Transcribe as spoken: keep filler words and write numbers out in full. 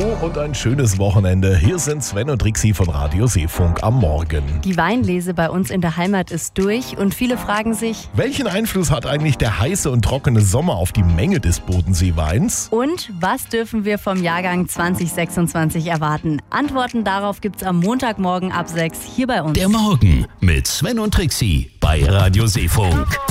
Hallo und ein schönes Wochenende. Hier sind Sven und Trixi von Radio Seefunk am Morgen. Die Weinlese bei uns in der Heimat ist durch und viele fragen sich, welchen Einfluss hat eigentlich der heiße und trockene Sommer auf die Menge des Bodenseeweins? Und was dürfen wir vom Jahrgang zwanzig sechsundzwanzig erwarten? Antworten darauf gibt's am Montagmorgen ab sechs hier bei uns. Der Morgen mit Sven und Trixi bei Radio Seefunk.